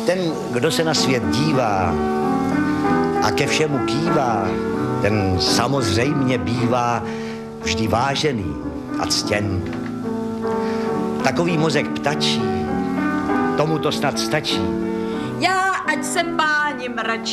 Ten, kdo se na svět dívá a ke všemu kývá, ten samozřejmě bývá vždy vážený a ctěn. Takový mozek ptačí, tomu to snad stačí. Já, ať se páni mračí.